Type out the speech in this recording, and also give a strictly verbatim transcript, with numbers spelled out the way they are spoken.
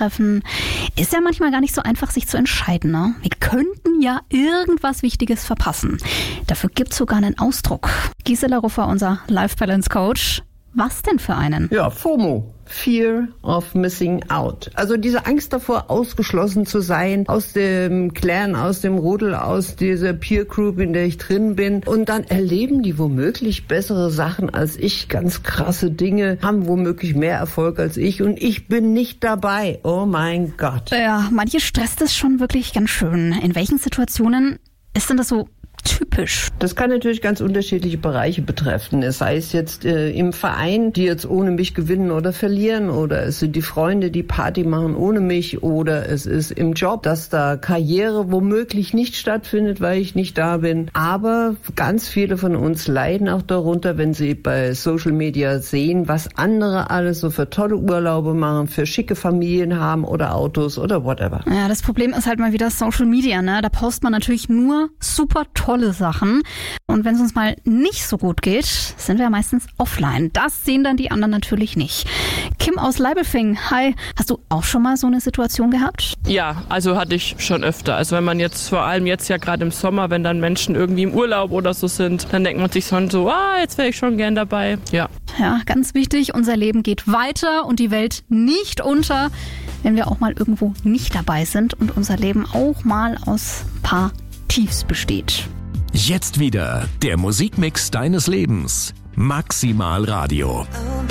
treffen. Ist ja manchmal gar nicht so einfach, sich zu entscheiden, ne? Wir könnten ja irgendwas Wichtiges verpassen. Dafür gibt's sogar einen Ausdruck. Gisela Ruffer, unser Life Balance Coach. Was denn für einen? Ja, FOMO. Fear of Missing Out. Also diese Angst davor, ausgeschlossen zu sein aus dem Clan, aus dem Rudel, aus dieser Peer Group, in der ich drin bin. Und dann erleben die womöglich bessere Sachen als ich, ganz krasse Dinge, haben womöglich mehr Erfolg als ich und ich bin nicht dabei. Oh mein Gott. Ja, manche stresst es schon wirklich ganz schön. In welchen Situationen ist denn das so typisch? Das kann natürlich ganz unterschiedliche Bereiche betreffen. Es sei es jetzt äh, im Verein, die jetzt ohne mich gewinnen oder verlieren, oder es sind die Freunde, die Party machen ohne mich, oder es ist im Job, dass da Karriere womöglich nicht stattfindet, weil ich nicht da bin. Aber ganz viele von uns leiden auch darunter, wenn sie bei Social Media sehen, was andere alles so für tolle Urlaube machen, für schicke Familien haben oder Autos oder whatever. Ja, das Problem ist halt mal wieder Social Media, ne? Da postet man natürlich nur super tolle Sachen. Und wenn es uns mal nicht so gut geht, sind wir ja meistens offline. Das sehen dann die anderen natürlich nicht. Kim aus Leibelfing, hi. Hast du auch schon mal so eine Situation gehabt? Ja, also hatte ich schon öfter. Also wenn man jetzt, vor allem jetzt ja gerade im Sommer, wenn dann Menschen irgendwie im Urlaub oder so sind, dann denkt man sich schon so, ah, jetzt wäre ich schon gern dabei. Ja. Ja, ganz wichtig, unser Leben geht weiter und die Welt nicht unter, wenn wir auch mal irgendwo nicht dabei sind und unser Leben auch mal aus ein paar Tiefs besteht. Jetzt wieder der Musikmix deines Lebens. Maximal Radio.